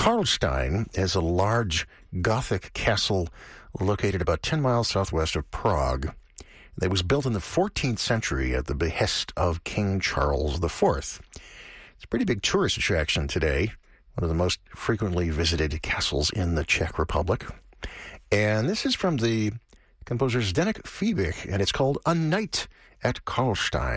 Karlstein is a large Gothic castle located about 10 miles southwest of Prague. It was built in the 14th century at the behest of King Charles IV. It's a pretty big tourist attraction today, one of the most frequently visited castles in the Czech Republic. And this is from the composer Zdeněk Fibich, and it's called A Night at Karlstein.